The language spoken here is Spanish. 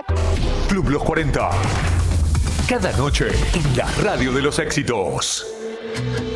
Club Los 40. Cada noche en la radio de los éxitos.